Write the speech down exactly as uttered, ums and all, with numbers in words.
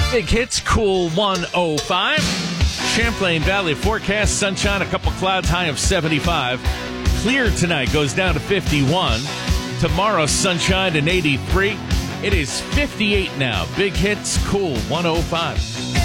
Big Hits, Cool one oh five. Champlain Valley forecast, sunshine, a couple clouds, high of seventy-five. Clear tonight, goes down to fifty-one. Tomorrow, sunshine and eighty-three. It is fifty-eight now. Big Hits, Cool one oh five.